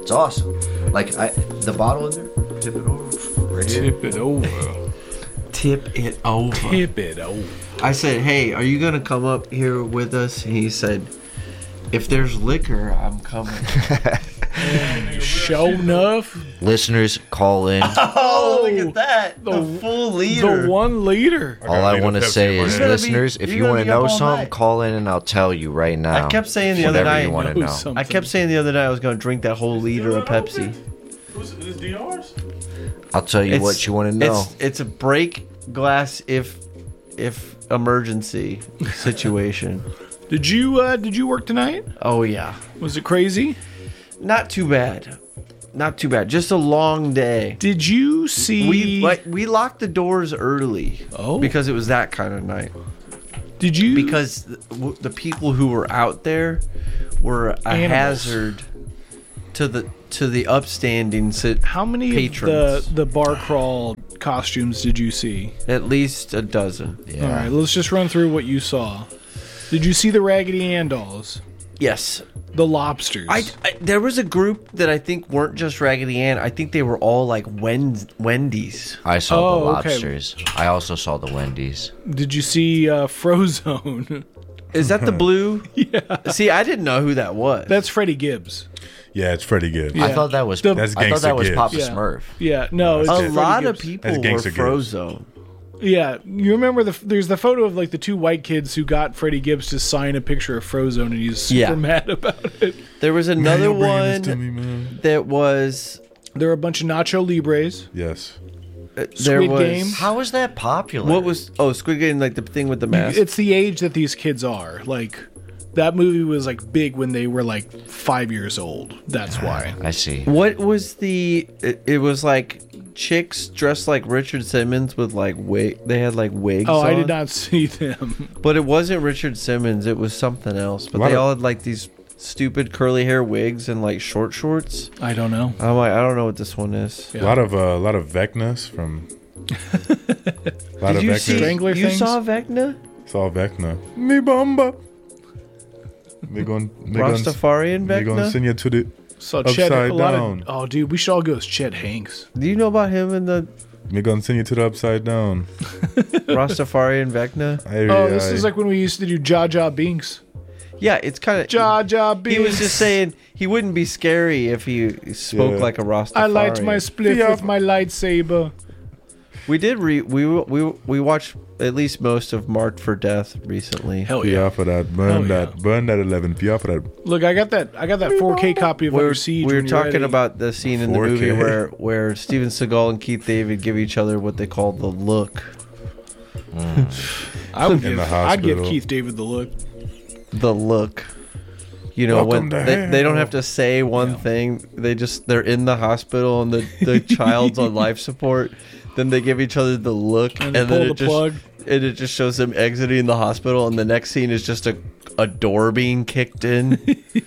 It's awesome. Like the bottle in there, tip it over. Right here. Tip it over. Tip it over. Tip it over. I said, hey, are you going to come up here with us? And he said, if there's liquor, I'm coming. Show enough. Listeners, call in. Oh, look at that. The full liter. The 1 liter. All I want to say is, You're gonna listeners, be- if you're you gonna want to be up know all something, night. call in and I'll tell you right now. I kept saying the other whatever night. you want to know. Something. I kept saying the other night I was going to drink that whole liter of Pepsi. Is DR's? I'll tell you what you want to know. It's a break glass if emergency situation. Did you work tonight? Oh yeah. Was it crazy? Not too bad. Not too bad. Just a long day. Did you see? We locked the doors early. Oh. Because it was that kind of night. Did you? Because the people who were out there were a Animals. hazard to the upstanding How many patrons. of the bar crawl costumes did you see? At least a dozen. Yeah. All right, let's just run through what you saw. Did you see the Raggedy Ann dolls? Yes. The lobsters? I there was a group that I think weren't just Raggedy Ann. I think they were all like Wendy's. I saw Oh, the okay. lobsters. I also saw the Wendy's. Did you see Frozone? Is that the blue? Yeah. See, I didn't know who that was. That's Freddie Gibbs. Yeah, it's pretty good. Yeah. I thought that was. That's I thought Gangsta that was Gibbs. Papa Yeah. Smurf. Yeah, no, it's a Freddie lot of Gibbs. people That's were Gangsta Gibbs. Frozone. Yeah, you remember there's the photo of like the 2 white kids who got Freddie Gibbs to sign a picture of Frozone, and he's super Yeah. mad about it. There was another You're bringing one this to me, man. that was There were a bunch of Nacho Libres. Yes. there Squid was Game. How is that popular? what was Squid Game, like the thing with the mask. It's the age that these kids are. Like that movie was like big when they were like 5 years old. That's why. I see. What was it was like chicks dressed like Richard Simmons with like they had like wigs Oh, I on. did not see them. But it wasn't Richard Simmons, it was something else. But Lot they of- all had like these stupid curly hair wigs and like short shorts. I don't know. I'm like, I don't know what this one is. Yeah. A lot of Vecnas from. lot Did of you Vecna. see? Strangler You things? saw Vecna? It's all Vecna. Me bomba. They're going. Rastafarian They're going to Vecna? send you to the So Chet, Upside a lot down. of. Oh, dude, we should all go as Chet Hanks. Do you know about him and the We're gonna send you to the upside down. Rastafarian Vecna? Oh, this is like when we used to do Jar Jar Binks. Yeah, it's kind of. Jar Jar Binks. He was just saying he wouldn't be scary if he spoke Yeah. like a Rastafarian. I light my spliff Yeah. with my lightsaber. We did we watched at least most of Marked for Death recently. Hell PR yeah! for that. Burn Oh, that. yeah. Burn that 11. PR for that. Look, I got that 4K copy of We Under were, Siege. we were when you're talking ready. about the scene in the 4K. movie where Steven Seagal and Keith David give each other what they call the look. I would in give, the I'd give hospital. Keith David the look. The look. You know, Welcome when to they don't hell. have to say one thing, they're in the hospital and the child's on life support. Then they give each other the look, And they then pull it the just plug. and it just shows them exiting the hospital, and the next scene is just a door being kicked in,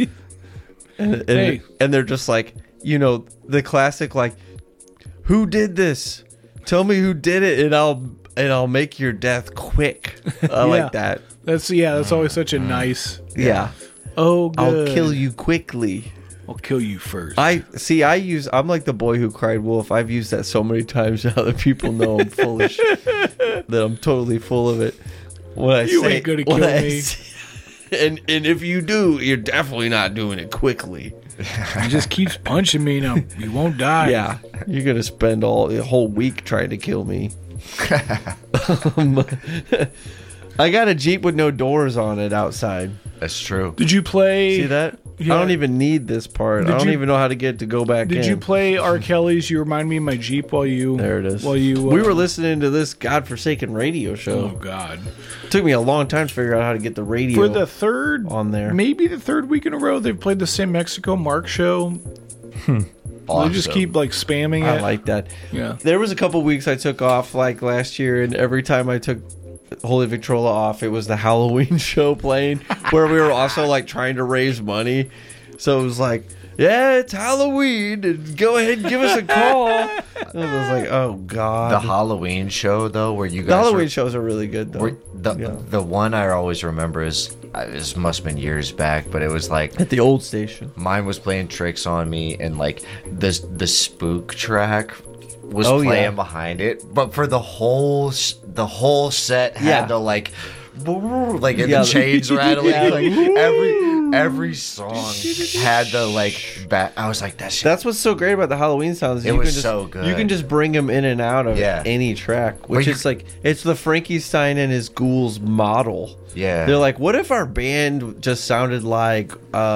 and Hey. and they're just like, you know, the classic like, who did this? Tell me who did it, and I'll make your death quick. I like that. That's always such a nice. Yeah. Oh, I'll good. kill you quickly. I'll kill you first. I'm like the boy who cried wolf. I've used that so many times now that people know I'm full of shit, that I'm totally full of it. When I You say, ain't gonna when kill I me. and if you do, you're definitely not doing it quickly. He just keeps punching me now. You won't die. Yeah, you're gonna spend a whole week trying to kill me. I got a Jeep with no doors on it outside. That's true. Did you play? See that? Yeah. I don't even need this part. Did I don't you- even know how to get it to go back in. Did you play R. Kelly's "You Remind Me of My Jeep" while you? There it is. While you, we were listening to this godforsaken radio Oh show. God! It took me a long time to figure out how to get the radio For the third on there. maybe the third week in a row, they've played the San Mexico Mark show. Awesome. They just keep like spamming I it. like that. Yeah. There was a couple weeks I took off like last year, and every time I took Holy Victrola off, it was the Halloween show playing, where we were also like trying to raise money. So it was like yeah, it's Halloween. And go ahead and give us a call. I was like, oh god. The Halloween show though, where you guys The Halloween shows are really good though. the one I always remember is this must have been years back, but it was like At the old station. mine was playing tricks on me, and like the spook track was Oh, playing yeah. behind it, but for the whole set had Yeah. the like and Yeah. the chains rattling. Yeah. Like every song had the like I was like, that shit. That's what's so great about the Halloween sounds. It You was can just, so good. You can just bring them in and out of Yeah. any track, which you- is like it's the Frankenstein and his ghouls model. Yeah. They're like, what if our band just sounded like,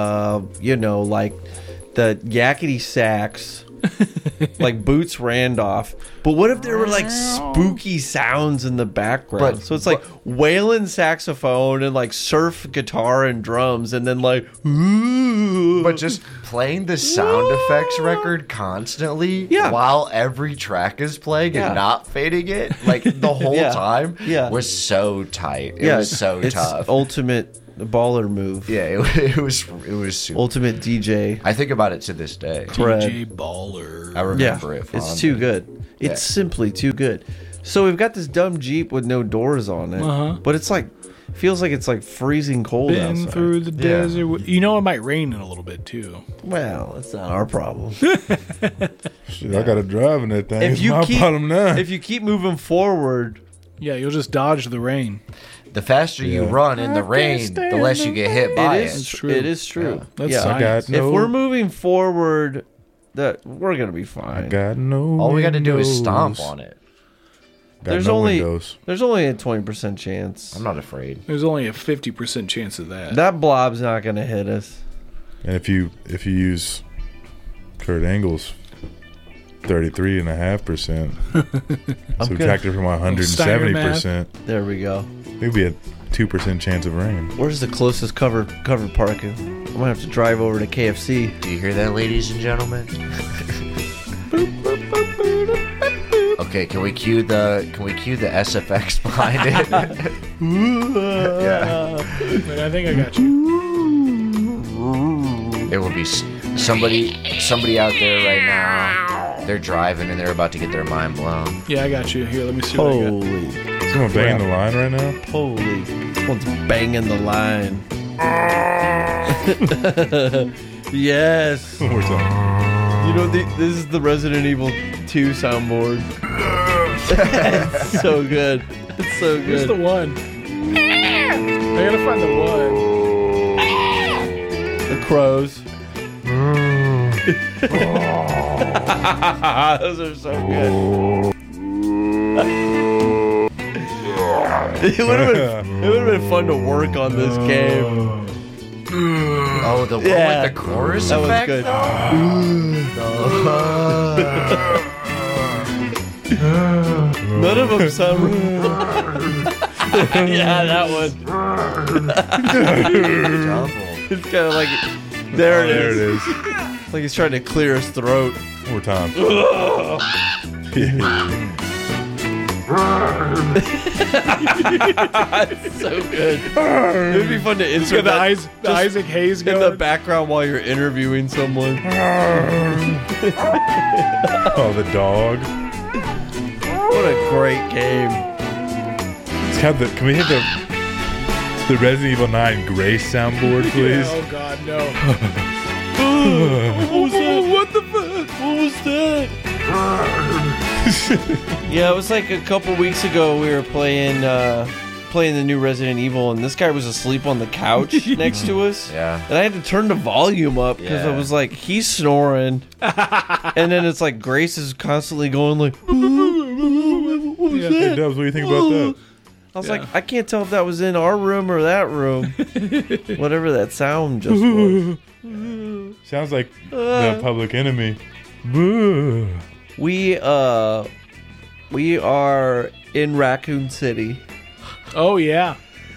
like the Yakety Sax, like Boots Randolph. But what if there were like spooky sounds in the background? But- So it's like wailing saxophone and like surf guitar and drums, and then like, ooh. But just playing the sound effects record constantly Yeah. while every track is playing Yeah. and not fading it, like the whole Yeah. time, Yeah. was so tight. It was so it's tough. Ultimate baller move. Yeah, it was super. Ultimate DJ. I think about it to this day. DJ Baller. I remember it. It's fondly. too good. It's Yeah. simply too good. So we've got this dumb Jeep with no doors on it, but it's like feels like it's like freezing cold Been outside. through the desert. You know, it might rain in a little bit too. Well, that's not our problem. Shit, I gotta drive in that thing. if It's you my keep problem now. if you keep moving forward, Yeah, you'll just dodge the rain. The faster you Yeah. run in the rain, the less you get hit by it it. is That's true. It is true. Yeah, that's yeah. I got science. no, If we're moving forward, that we're gonna be fine. got no. All we got to do is windows. stomp on it. Got There's no only windows. there's only a 20% chance. I'm not afraid. There's only a 50% chance of that. That blob's not gonna hit us. And if you use Kurt Angle's 33.5%, subtract it from 170%, There we go. it'd be a 2% chance of rain. Where's the closest covered parking? I'm gonna have to drive over to KFC. Do you hear that, ladies and gentlemen? Okay, can we cue the SFX behind it? Yeah. But I think I got you. It will be somebody out there right now. They're driving and they're about to get their mind blown. Yeah, I got you. Here, let me see what I got. Holy, Someone banging the line right now? holy! Someone's banging the line. Yes. One more time. You know, this is the Resident Evil 2 soundboard. It's so good. It's so Here's the good. one. I gotta find the one. The crows. Those are so good. It would have been fun to work on this game. Oh, the one Yeah. with the chorus That was effect? good. None of them sound. Yeah, that one. Double. It's kind of like there it There it is. is. It's like he's trying to clear his throat. One more time. It's so good. It would be fun to insert The that the Isaac Hayes in the going. background while you're interviewing someone. Oh, the dog. What a great game. Can we hit the Resident Evil 9 Grace soundboard, please? Oh God, no. What the fuck? What was that? Yeah, it was like a couple weeks ago we were playing the new Resident Evil, and this guy was asleep on the couch next to us. Yeah. And I had to turn the volume up because I Yeah. was like, he's snoring. And then it's like Grace is constantly going like, what was Yeah. that? Hey, Dubs, what do you think about that? I was like, I can't tell if that was in our room or that room. Whatever that sound just was. Sounds like the Public Enemy. Boo. We are in Raccoon City. Oh yeah.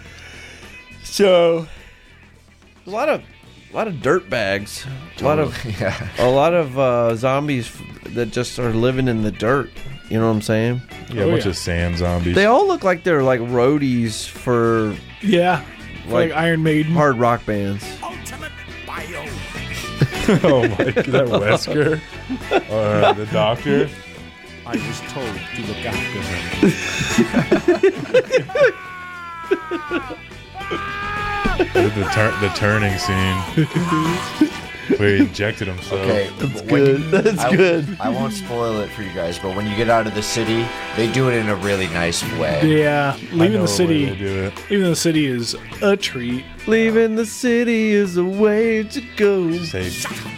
So a lot of dirt bags. A lot of zombies that just are living in the dirt. You know what I'm saying? Yeah, Oh, a bunch yeah. of sand zombies. They all look like they're like roadies for Yeah. Like Iron Maiden. hard rock bands. Oh my, is that Wesker? Or the doctor? I was told to look after him. The turning scene where he injected himself. Okay, That's good. That's good. I won't spoil it for you guys, but when you get out of the city, they do it in a really nice way. Yeah, I leaving know the a way city. to do it. Leaving the city is a treat. Leaving the city is a way to go. Say,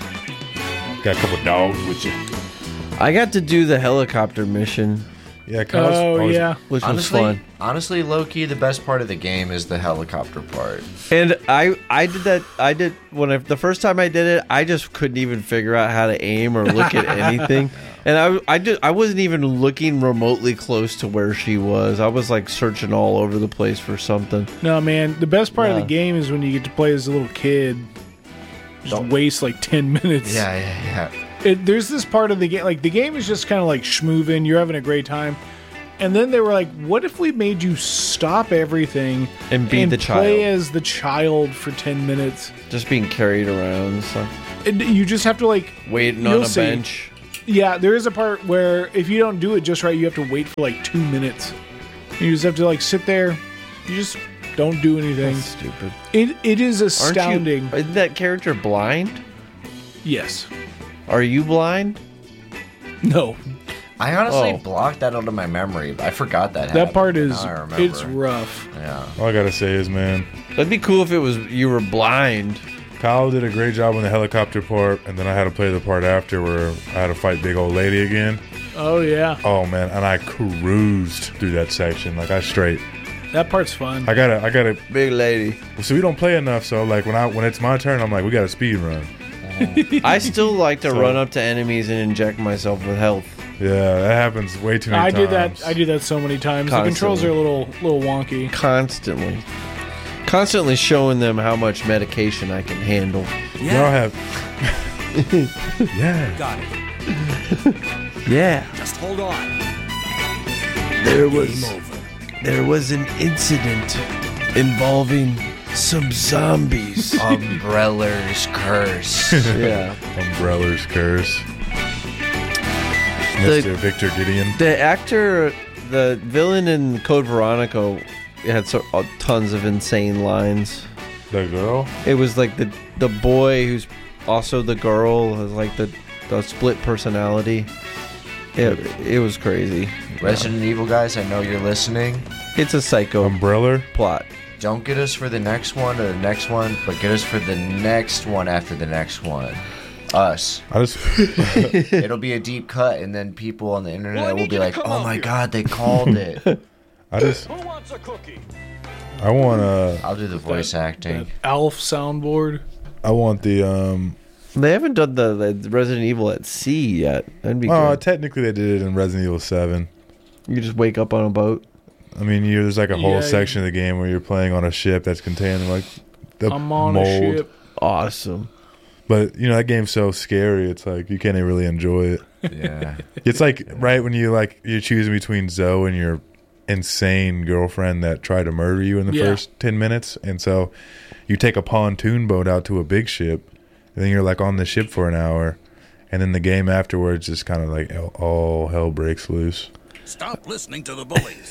got a couple dogs with you. I got to do the helicopter mission, Yeah, 'cause I was- Yeah. which was fun. Honestly, low-key, the best part of the game is the helicopter part. And I did that. I did the first time I did it. I just couldn't even figure out how to aim or look at anything. And I wasn't even looking remotely close to where she was. I was like searching all over the place for something. No, man. The best part of Yeah. the game is when you get to play as a little kid. Just waste like 10 minutes. Yeah. There's this part of the game, like the game is just kind of like schmoovin', you're having a great time. And then they were like, what if we made you stop everything And be the play child. as the child for 10 minutes? Just being carried around and stuff. And you just have to like, Waiting You'll on a see. bench. yeah, there is a part where if you don't do it just right, you have to wait for like 2 minutes. You just have to like sit there. You just don't do anything. That's stupid. It is Aren't astounding. you? Isn't that character blind? Yes. Are you blind? No. I honestly Oh. blocked that out of my memory. I forgot that. That happened, part but is now I remember. it's rough. Yeah. All I gotta say is, man, That'd be cool if it was you were blind. Kyle did a great job on the helicopter part, and then I had to play the part after where I had to fight big old lady again. Oh yeah. Oh man, and I cruised through that section like I straight. That part's fun. I gotta. Big lady. So we don't play enough. So like when it's my turn, I'm like, we got to speed run. I still like to So- run up to enemies and inject myself with health. Yeah, that happens way too many I times. did that. I do that so many times. The controls are a little wonky. Constantly showing them how much medication I can handle. Y'all have. Yeah. Got it. Yeah. Just hold on. There Game over. There was an incident involving some zombies. Umbrella's curse. Yeah. Umbrella's curse. Mr. Victor Gideon. The actor, the villain in Code Veronica, had tons of insane lines. The girl. It was like the boy who's also the girl has like the split personality. It was crazy. Resident Evil guys, I know you're listening. It's a psycho Umbrella. plot. Don't get us for the next one or the next one, but get us for the next one after the next one. Us. I just. It'll be a deep cut, and then people on the internet will be like, "Oh my god, they called it." I just. Who wants a cookie? I want I'll do the voice acting. Alf soundboard. I want the They haven't done the Resident Evil at sea yet. That'd be good. Technically, they did it in Resident Evil 7. You just wake up on a boat. I mean, there's like a whole Yeah, section of the game where you're playing on a ship that's containing like the I'm on mold. a ship. Awesome. But that game's so scary. It's like you can't even really enjoy it. Yeah. It's like right when you're choosing between Zoe and your insane girlfriend that tried to murder you in the Yeah. first 10 minutes, and so you take a pontoon boat out to a big ship, and then you're like on the ship for an hour, and then the game afterwards is kind of like all hell breaks loose. Stop listening to the bullies.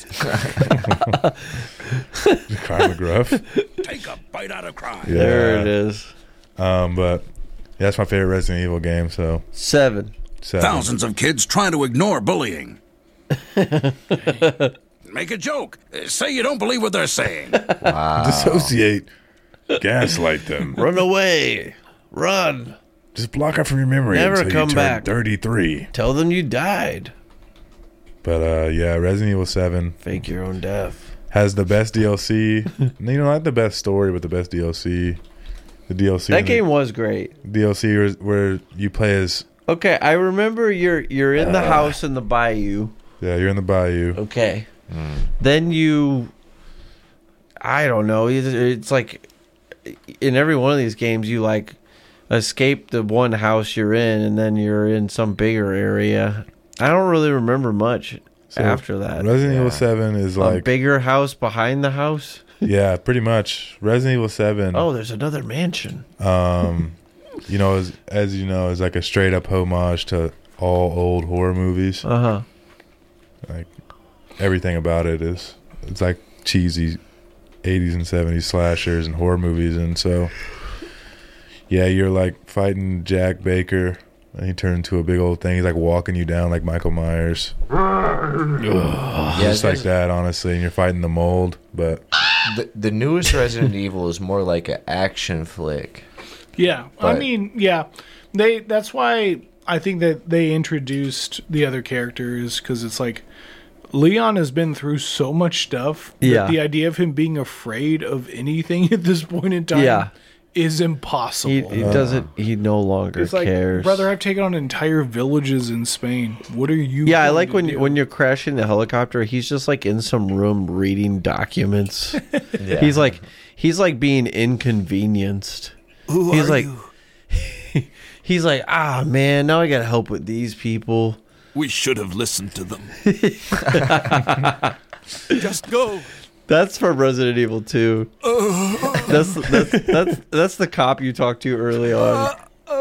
Kyle McGruff. Take a bite out of crime. Yeah. There it is. But yeah, that's my favorite Resident Evil game. So 7. 7. Thousands of kids trying to ignore bullying. Make a joke. Say you don't believe what they're saying. Dissociate. Gaslight them. Run away. Run. Just block out from your memory Never until come you turn back. 33. Tell them you died. But yeah, Resident Evil 7 Fake your own death. has the best DLC. Not the best story, but the best DLC. The DLC. That game was great. DLC where you play as. Okay, I remember you're in the house in the bayou. Yeah, you're in the bayou. Okay. Then you, I don't know. It's like in every one of these games, you like escape the one house you're in, and then you're in some bigger area. I don't really remember much So after that. Resident Evil 7 is A like. bigger house behind the house. Yeah, pretty much. Resident Evil 7. Oh, there's another mansion. you know, as you know, is like a straight up homage to all old horror movies. Uh-huh. Like everything about it is, it's like cheesy 80s and 70s slashers and horror movies. And so, yeah, you're like fighting Jack Baker, and he turned into a big old thing. He's like walking you down like Michael Myers. Yeah, Just like that, honestly. And you're fighting the mold, but the newest Resident Evil is more like an action flick. Yeah, But- I mean, yeah, that's why I think that they introduced the other characters, because it's like Leon has been through so much stuff. Yeah. That the idea of him being afraid of anything at this point in time Yeah. is impossible. He doesn't. He no longer It's like, cares. brother, I've taken on entire villages in Spain. What are you? Yeah, I going like to when do? when you're crashing the helicopter. He's just like in some room reading documents. Yeah. He's like being inconvenienced. He's like, he's like, man, now I gotta help with these people. We should have listened to them. Just go. That's from Resident Evil 2. That's the cop you talked to early on.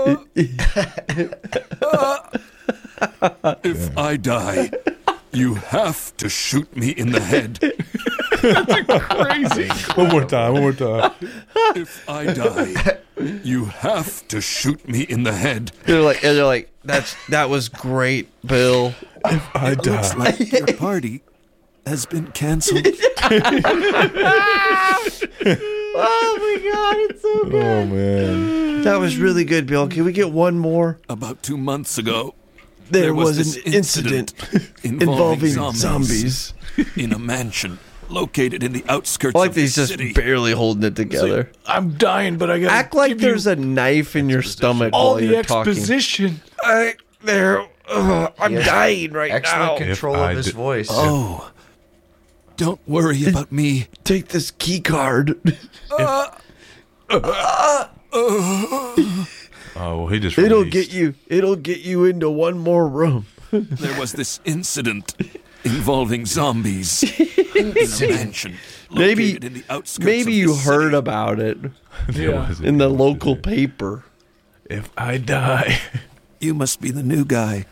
If I die, you have to shoot me in the head. crazy. one more time. If I die, you have to shoot me in the head. They're like, that was great, Bill. I die. Like your party has been canceled. Oh my god, it's so good. Oh man. That was really good, Bill. Can we get one more? About 2 months ago, There was this an incident involving zombies. in a mansion located in the outskirts I like of that the he's just city. barely holding it It's like, together. I'm dying, but I gotta Act like give there's you a knife in your stomach all while the you're talking. exposition. I'm Yes. dying right Excellent now. control If I of his did- voice. Oh, don't worry about me. Take this key card. Oh well, he just It'll released. get you into one more room. There was this incident involving zombies in a mansion Maybe- located in the outskirts Maybe of you the heard city. about it There Yeah. was an in the local incident. paper. If I die, You must be the new guy.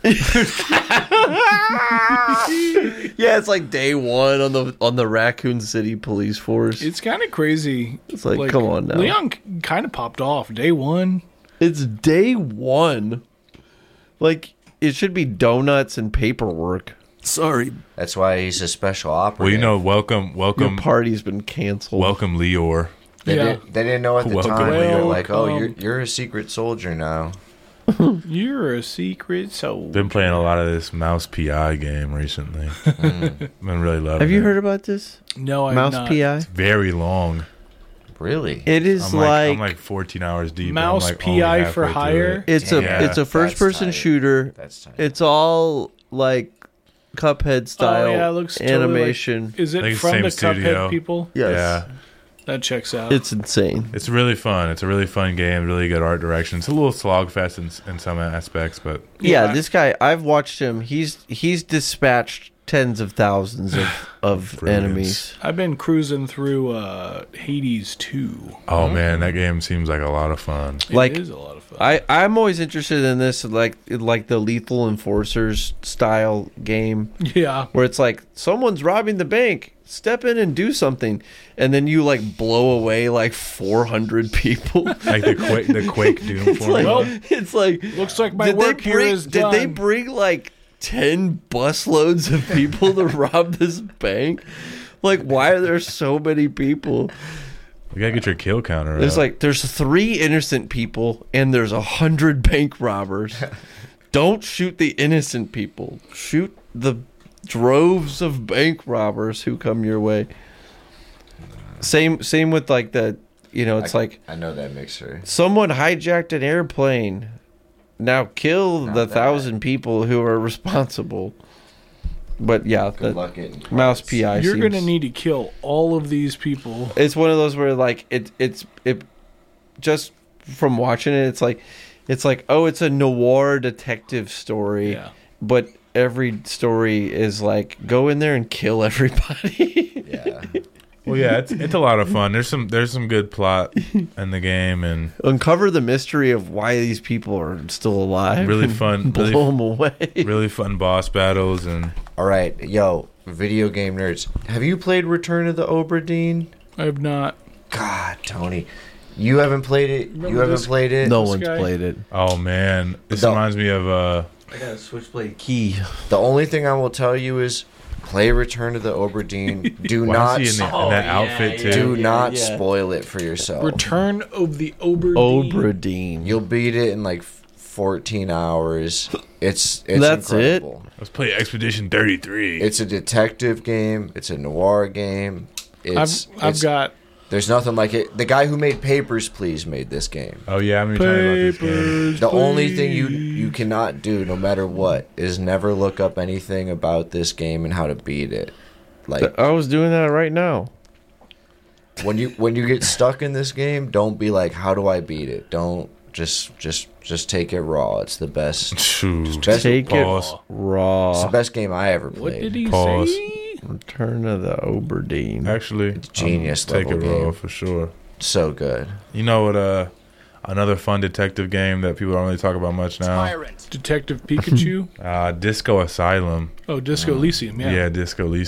Yeah, it's like day one on the Raccoon City Police Force. It's kind of crazy. It's like, come on now. Leon kind of popped off day one. It's day one. Like, it should be donuts and paperwork. Sorry, That's why he's a special operative. well, you know, welcome, Your party's been canceled. welcome, Leor. They, Yeah. they didn't know at the Welcome, time. They're Leo. like, oh, Welcome. you're a secret soldier now. You're a secret soul. Been playing a lot of this Mouse PI game recently. Been really loving. Have you it. heard about this? No, I'm Mouse not. PI? Very long. Really? It is I'm like 14 hours deep. and I'm Mouse like only PI for halfway through hire? it. it's Yeah. a first person That's tight. shooter. That's tight. It's all like Cuphead style Oh yeah, it looks totally animation. Like, is I think it it's from same the studio. Cuphead people? Yes. Yeah, That checks out. It's insane. it's really fun. It's a really fun game. Really good art direction. It's a little slogfest in some aspects, but Yeah, Yeah. this guy, I've watched him. He's dispatched tens of thousands of Brilliant. enemies. I've been cruising through Hades 2. oh man, that game seems like a lot of fun. Like, It is a lot of fun. I'm always interested in this, like the Lethal Enforcers style game, Yeah. where it's like someone's robbing the bank, step in and do something, and then you like blow away like 400 people. Like the Quake Doom It's like, formula. it's like, Looks like my work here is did they done. bring like 10 busloads of people to rob this bank? Like, why are there so many people? You gotta get your kill counter. There's up. like, there's 3 innocent people and there's 100 bank robbers. Don't shoot the innocent people. Shoot the droves of bank robbers who come your way. Same with like the, it's like I know that mixer. someone hijacked an airplane. Now kill Not the that. 1,000 people who are responsible. But yeah, Good the luck getting Mouse credits. PI. You're seems- going to need to kill all of these people. It's one of those where like it just from watching it, it's like oh, it's a noir detective story, Yeah. but every story is like go in there and kill everybody. Yeah. Well, yeah, it's a lot of fun. There's some good plot in the game, and Uncover the mystery of why these people are still alive. Really and fun- Blow really- them away. really fun boss battles. And All right, yo, video game nerds. Have you played Return of the Obra Dinn? I have not. God, Tony. You haven't played it? Remember You haven't this- played it? No This one's guy? played it. oh man, this No. reminds me of I got a switchblade key. The only thing I will tell you is play Return of the Obra Dinn. Do why not is he in that outfit too? do not yeah. spoil it for yourself. Return of the Obra Dinn. Obra Dinn. You'll beat it in like 14 hours. It's That's it? incredible. Let's play Expedition 33. It's a detective game. It's a noir game. I've got There's nothing like it. The guy who made Papers, Please made this game. oh yeah, I'm gonna tell you about this game. papers. The only thing please. you cannot do, no matter what, is never look up anything about this game and how to beat it. Like I was doing that right now. when you get stuck in this game, don't be like, how do I beat it? Don't just take it raw. It's the best. Shoot. Best, Take Pause. it raw. it's the best game I ever What did played. he Pause. say? Return of the Obra Dinn. Actually, genius Take it level raw game. for sure. So good. You know what? Another fun detective game that people don't really talk about much now. Detective Pikachu. Disco Asylum. Oh, Disco Elysium. Yeah. Yeah, Disco Elysium.